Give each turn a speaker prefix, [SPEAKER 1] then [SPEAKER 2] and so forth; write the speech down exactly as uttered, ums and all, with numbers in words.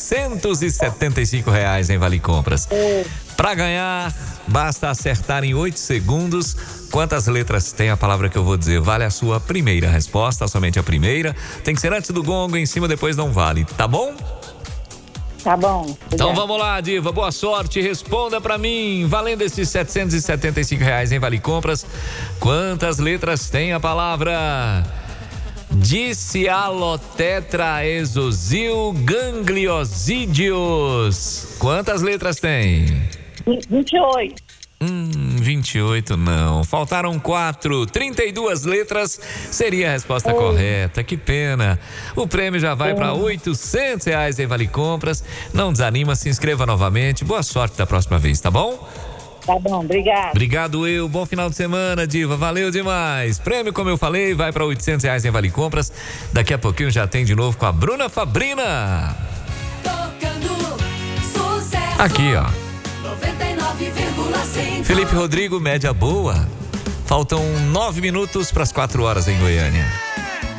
[SPEAKER 1] oitocentos e setenta e cinco reais em Vale Compras. Para ganhar, basta acertar em oito segundos quantas letras tem a palavra que eu vou dizer. Vale a sua primeira resposta, somente a primeira. Tem que ser antes do gongo, em cima, depois não vale, tá bom?
[SPEAKER 2] Tá bom.
[SPEAKER 1] Então vamos lá, Diva, boa sorte, responda pra mim, valendo esses setecentos e setenta e cinco reais em Vale Compras, quantas letras tem a palavra Dicialotetraexosil gangliosídeos? Quantas letras tem?
[SPEAKER 2] vinte e oito.
[SPEAKER 1] Hum, vinte e oito não. Faltaram quatro. trinta e duas letras seria a resposta oh. correta. Que pena. O prêmio já vai oh. para oitocentos reais em Vale Compras. Não desanima, se inscreva novamente. Boa sorte da próxima vez, tá bom?
[SPEAKER 2] Tá bom, obrigado.
[SPEAKER 1] Obrigado eu. Bom final de semana, Diva. Valeu demais. Prêmio, como eu falei, vai para oitocentos reais em Vale Compras. Daqui a pouquinho já tem de novo com a Bruna Fabrina.
[SPEAKER 3] Tocando sucesso.
[SPEAKER 1] Aqui, ó.
[SPEAKER 3] noventa e nove vírgula cinco.
[SPEAKER 1] Felipe Rodrigo, média boa. Faltam nove minutos para as quatro horas em Goiânia.